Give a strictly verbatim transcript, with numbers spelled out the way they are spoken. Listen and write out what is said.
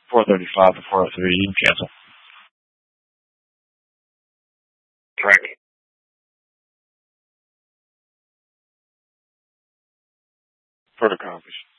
four thirty-five to four oh three. You can cancel. Correct. Further conference.